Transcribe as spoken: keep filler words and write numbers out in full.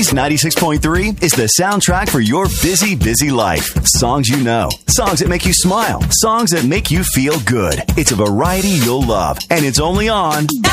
Cheese ninety-six point three is the soundtrack for your busy, busy life. Songs you know, songs that make you smile, songs that make you feel good. It's a variety you'll love, and it's only on